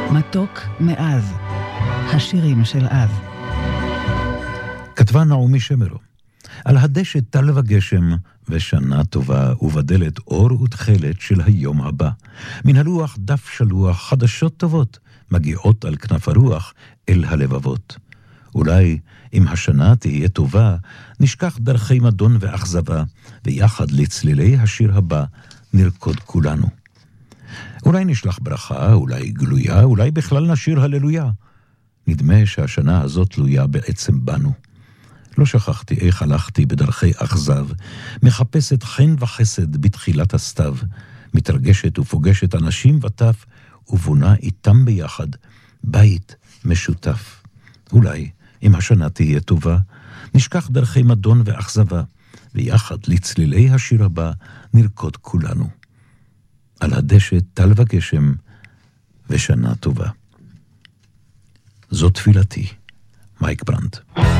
מתוק מאז, השירים של אז. כתבה נעמי שמרו. על הדשא טל וגשם ושנה טובה, ובדלת אור ותכלת של היום הבא. מן הלוח דף שלוח, חדשות טובות מגיעות על כנף הרוח אל הלבבות. אולי אם השנה תהיה טובה, נשכח דרכי מדון ואכזבה, ויחד לצלילי השיר הבא נרקוד כולנו. אולי נשלח ברכה, אולי גלויה, אולי בכלל נשיר הללויה. נדמה שהשנה הזאת תלויה בעצם בנו. לא שכחתי איך הלכתי בדרכי אכזב, מחפשת חן וחסד בתחילת הסתיו, מתרגשת ופוגשת אנשים וטף, ובונה איתם ביחד בית משותף. אולי אם השנה תהיה טובה, נשכח דרכי מדון ואכזבה, ויחד לצלילי השיר הבא נרקוד כולנו. על הדשא טל וגשם ושנה טובה. זו תפילתי. מייק ברנד.